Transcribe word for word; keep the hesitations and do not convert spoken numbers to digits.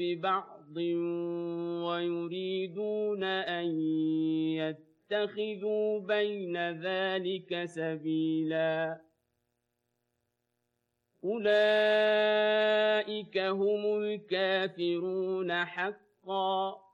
ببعض ويريدون أن يتخذوا بين ذلك سبيلا أولئك هم الكافرون حقا